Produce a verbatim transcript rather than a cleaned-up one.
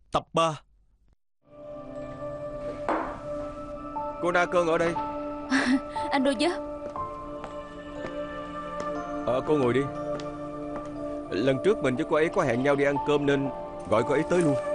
Tập ba. Cô Na Cơn ở đây. Anh Roger. Ờ, cô ngồi đi. Lần trước mình với cô ấy có hẹn nhau đi ăn cơm nên gọi cô ấy tới luôn.